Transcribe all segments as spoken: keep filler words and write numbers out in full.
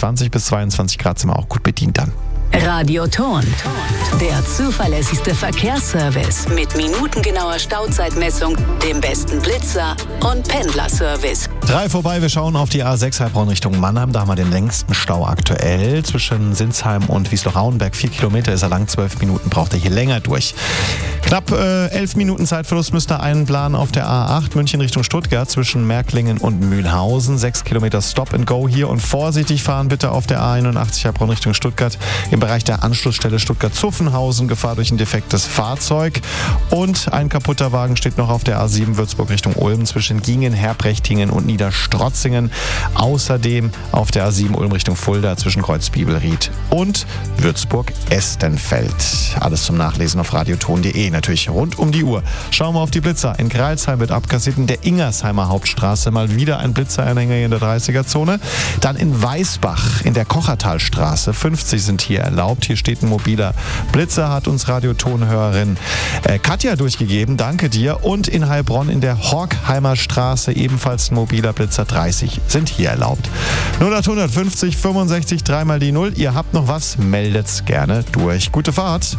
zwanzig bis zweiundzwanzig Grad sind wir auch gut bedient dann. Radioton, der zuverlässigste Verkehrsservice mit minutengenauer Stauzeitmessung, dem besten Blitzer und Pendlerservice. Drei vorbei, wir schauen auf die A sechs Heilbronn Richtung Mannheim. Da haben wir den längsten Stau aktuell. Zwischen Sinsheim und Wiesloch-Rauenberg. Vier Kilometer ist er lang, zwölf Minuten braucht er hier länger durch. Knapp äh, elf Minuten Zeitverlust müsst ihr einplanen auf der A acht München Richtung Stuttgart zwischen Märklingen und Mühlhausen. Sechs Kilometer Stop and Go hier und vorsichtig fahren bitte auf der A einundachtzig Heilbronn Richtung Stuttgart. Im Bereich der Anschlussstelle Stuttgart-Zuffenhausen, Gefahr durch ein defektes Fahrzeug. Und ein kaputter Wagen steht noch auf der A sieben Würzburg Richtung Ulm zwischen Gingen, Herbrechtingen und Niederstrotzingen. Außerdem auf der A sieben Ulm Richtung Fulda zwischen Kreuzbibelried und Würzburg-Estenfeld. Alles zum Nachlesen auf radioton punkt de, natürlich rund um die Uhr. Schauen wir auf die Blitzer. In Greilsheim wird abkassiert, in der Ingersheimer Hauptstraße mal wieder ein Blitzeranhänger in der dreißiger-Zone. Dann in Weißbach in der Kochertalstraße, fünfzig sind hier erlaubt. Hier steht ein mobiler Blitzer, hat uns Radiotonhörerin äh, Katja durchgegeben. Danke dir. Und in Heilbronn in der Horkheimer Straße ebenfalls ein mobiler Blitzer, dreißig sind hier erlaubt. null acht fünfzig fünfundsechzig dreimal die null. Ihr habt noch was, meldet's gerne durch. Gute Fahrt.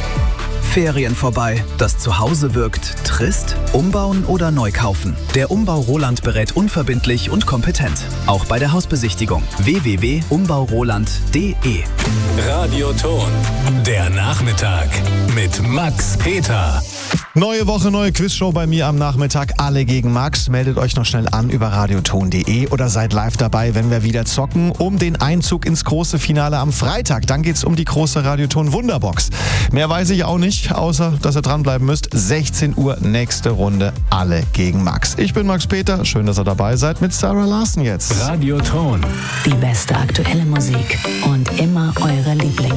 Ferien vorbei. Das Zuhause wirkt trist? Umbauen oder neu kaufen? Der Umbau Roland berät unverbindlich und kompetent. Auch bei der Hausbesichtigung. w w w punkt umbau roland punkt de. Radioton, der Nachmittag mit Max Peter. Neue Woche, neue Quizshow bei mir am Nachmittag. Alle gegen Max. Meldet euch noch schnell an über radioton punkt de oder seid live dabei, wenn wir wieder zocken, um den Einzug ins große Finale am Freitag. Dann geht's um die große Radioton Wunderbox. Mehr weiß ich auch nicht, außer dass ihr dranbleiben müsst. sechzehn Uhr, nächste Runde. Alle gegen Max. Ich bin Max Peter. Schön, dass ihr dabei seid mit Sarah Larsen jetzt. Radioton. Die beste aktuelle Musik und immer eure Lieblings